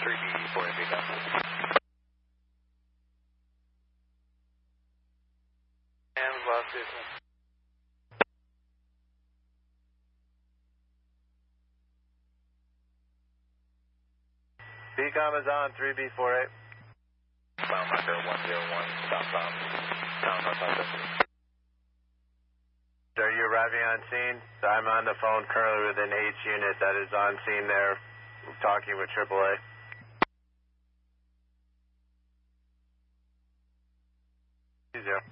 3B4 pickup. And last vehicle. BCOM is on, 3B48. Bound Hunter 101, southbound. Town North Hunter. Are you arriving on scene? I'm on the phone currently with an H unit that is on scene there, talking with AAA. Zero.